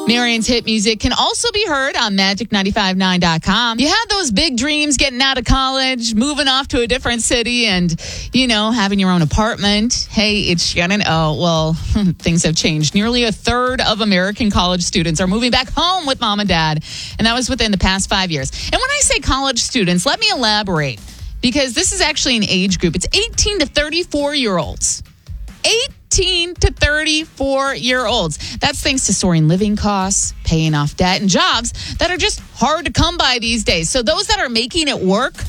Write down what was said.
Marion's hit music can also be heard on Magic959.com. You had those big dreams getting out of college, moving off to a different city, and, having your own apartment. Hey, it's Shannon. Oh, well, things have changed. Nearly a third of American college students are moving back home with mom and dad, and that was within the past 5 years. And when I say college students, let me elaborate, because this is actually an age group. It's 18 to 34-year-olds. 18 to 34-year-olds. That's thanks to soaring living costs, paying off debt, and jobs that are just hard to come by these days. So those that are making it work